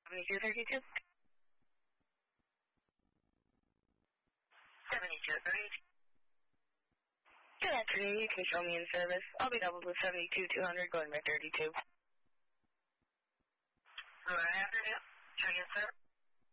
7232. 7232. Good afternoon, you can show me in service. I'll be double with 72-200 going by 32. Good afternoon, show you in service.